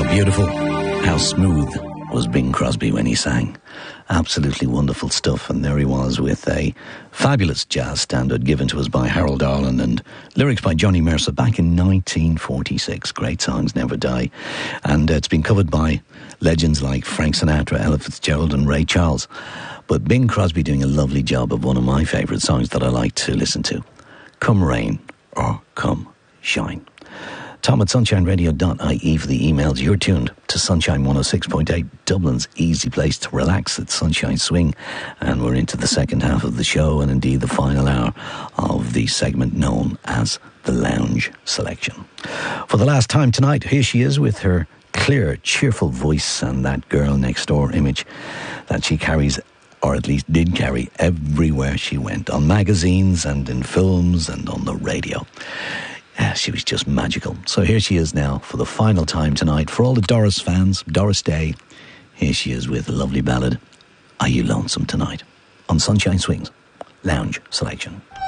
beautiful, how smooth was Bing Crosby when he sang. Absolutely wonderful stuff. And there he was with a fabulous jazz standard given to us by Harold Arlen and lyrics by Johnny Mercer back in 1946. Great songs never die. And it's been covered by legends like Frank Sinatra, Ella Fitzgerald and Ray Charles. But Bing Crosby doing a lovely job of one of my favourite songs that I like to listen to. Come Rain or Come Shine. Tom at sunshineradio.ie for the emails. You're tuned to Sunshine 106.8, Dublin's easy place to relax at Sunshine Swing. And we're into the second half of the show and indeed the final hour of the segment known as the Lounge Selection. For the last time tonight, here she is with her clear, cheerful voice and that girl next door image that she carries, or at least did carry, everywhere she went, on magazines and in films and on the radio. She was just magical. So here she is now for the final time tonight. For all the Doris fans, Doris Day, here she is with a lovely ballad, Are You Lonesome Tonight? On Sunshine Swing's Lounge Selection.